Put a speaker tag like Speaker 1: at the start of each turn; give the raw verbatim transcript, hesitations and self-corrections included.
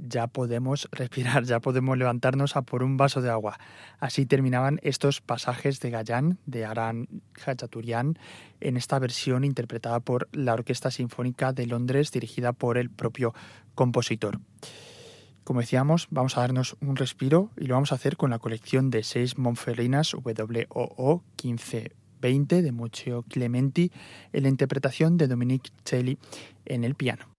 Speaker 1: ya podemos respirar, ya podemos levantarnos a por un vaso de agua. Así terminaban estos pasajes de Gayan, de Aran Khachaturian, en esta versión interpretada por la Orquesta Sinfónica de Londres, dirigida por el propio compositor. Como decíamos, vamos a darnos un respiro y lo vamos a hacer con la colección de seis Monferrinas W O O quince veinte de Muccio Clementi en la interpretación de Dominique Celli en el piano.